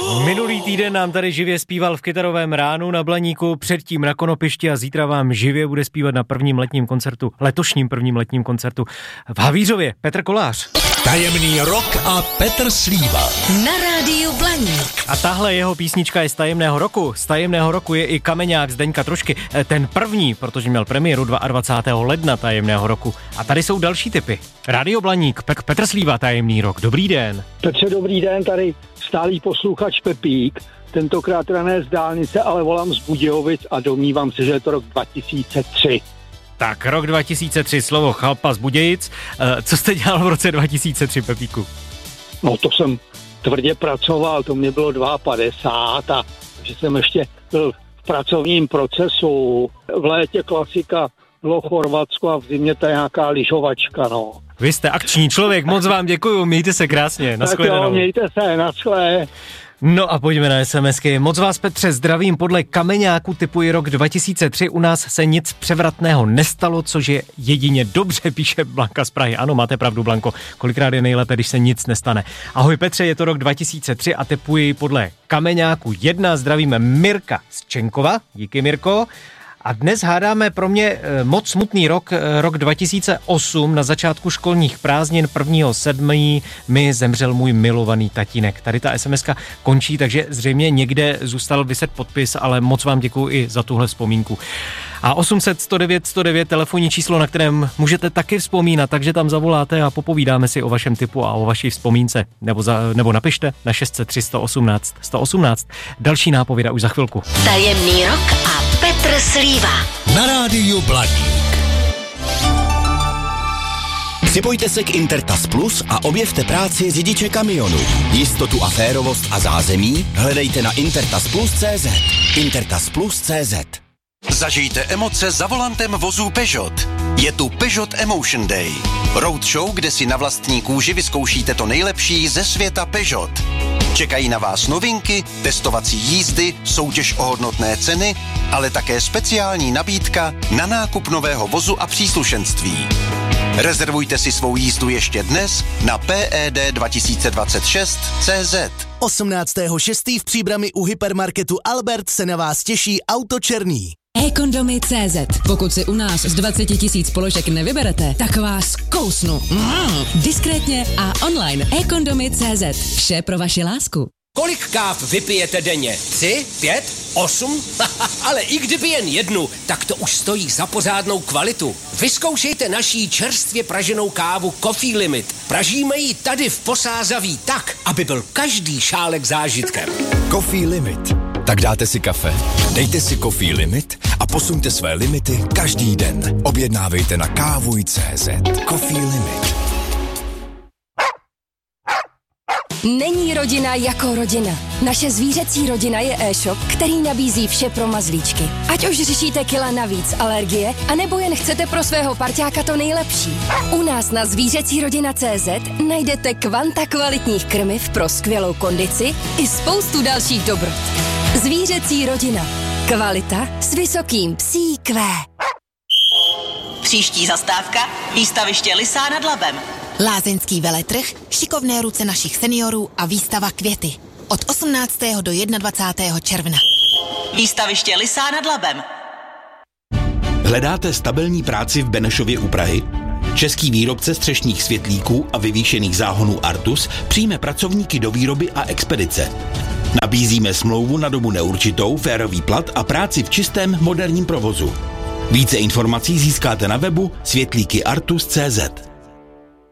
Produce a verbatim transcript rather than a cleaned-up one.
Minulý týden nám tady živě zpíval v Kytarovém ránu na Blaníku, předtím na Konopišti a zítra vám živě bude zpívat na prvním letním koncertu, letošním prvním letním koncertu v Havířově. Petr Kolář. Tajemný rok a Petr Slíva. Na rádiu Blaník. A tahle jeho písnička je z tajemného roku. Z tajemného roku je i Kameňák Zdeňka Trošky. Ten první, protože měl premiéru dvacátého druhého ledna tajemného roku. A tady jsou další tipy. Rádio Blaník, Pek Petr Slíva, tajemný rok. Dobrý den. Petře, dobrý den, tady stálý posluchač Pepík. Tentokrát teda ne z dálnice, ale volám z Budějovic a domnívám se, že je to rok dva tisíce tři. Tak, rok dva tisíce tři, slovo chalpa z Budějic. Co jste dělal v roce dva tisíce tři, Pepíku? No to jsem tvrdě pracoval, to mě bylo padesát dva a že jsem ještě byl v pracovním procesu. V létě klasika bylo Chorvatsko a v zimě ta nějaká lyžovačka, no. Vy jste akční člověk, moc vám děkuju, mějte se krásně, nashledanou. Tak jo, mějte se, naschle. No a pojďme na SMSky. Moc vás, Petře, zdravím. Podle Kameňáku typuji rok dva tisíce tři. U nás se nic převratného nestalo, což je jedině dobře, píše Blanka z Prahy. Ano, máte pravdu, Blanko. Kolikrát je nejlépe, když se nic nestane. Ahoj, Petře, je to rok dva tisíce tři a typuji podle Kameňáku jedna. Zdravíme Mirka z Čenkova. Díky, Mirko. A dnes hádáme pro mě moc smutný rok, rok dva tisíce osm. Na začátku školních prázdnin prvního sedmého mi zemřel můj milovaný tatínek. Tady ta SMSka končí, takže zřejmě někde zůstal vyset podpis, ale moc vám děkuju i za tuhle vzpomínku. A osm set sto devět sto devět telefonní číslo, na kterém můžete taky vzpomínat, takže tam zavoláte a popovídáme si o vašem tipu a o vaší vzpomínce. Nebo, za, nebo napište na šest set tři sto osmnáct sto osmnáct. Další nápověda už za chvilku. Tajemný rok a Petr Slíva. Na rádiu Blaník. Připojte se k Intertas Plus a objevte práci řidiče kamionu. Jistotu a férovost a zázemí hledejte na intertasplus tečka cé zet. intertasplus tečka cé zet. Zažijte emoce za volantem vozů Peugeot. Je tu Peugeot Emotion Day. Roadshow, kde si na vlastní kůži vyzkoušíte to nejlepší ze světa Peugeot. Čekají na vás novinky, testovací jízdy, soutěž o hodnotné ceny, ale také speciální nabídka na nákup nového vozu a příslušenství. Rezervujte si svou jízdu ještě dnes na P E D dva tisíce dvacet šest tečka cé zet. osmnáctého šestého v Příbrami u hypermarketu Albert se na vás těší auto černý. eKondomy tečka cé zet. Pokud si u nás z dvacet tisíc položek nevyberete, tak vás kousnu. Mm. Diskrétně a online. eKondomy tečka cé zet. Vše pro vaši lásku. Kolik káv vypijete denně? Tři? Pět? Osm? Ale i kdyby jen jednu, tak to už stojí za pořádnou kvalitu. Vyzkoušejte naší čerstvě praženou kávu Coffee Limit. Pražíme ji tady v Posázaví tak, aby byl každý šálek zážitkem. Coffee Limit. Tak dáte si kafe, dejte si Coffee Limit a posuňte své limity každý den. Objednávejte na kávuj tečka cé zet. Coffee Limit. Není rodina jako rodina. Naše zvířecí rodina je e-shop, který nabízí vše pro mazlíčky. Ať už řešíte kila navíc, alergie, anebo jen chcete pro svého parťáka to nejlepší. U nás na zvířecí rodina tečka cé zet najdete kvanta kvalitních krmiv pro skvělou kondici i spoustu dalších dobrot. Zvířecí rodina. Kvalita s vysokým psí kvé. Příští zastávka, výstaviště Lysá nad Labem. Lázeňský veletrh, šikovné ruce našich seniorů a výstava Květy. Od osmnáctého do dvacátého prvního června. Výstaviště Lysá nad Labem. Hledáte stabilní práci v Benešově u Prahy? Český výrobce střešních světlíků a vyvýšených záhonů Artus přijme pracovníky do výroby a expedice. Nabízíme smlouvu na dobu neurčitou, férový plat a práci v čistém moderním provozu. Více informací získáte na webu světlíky artus tečka cé zet.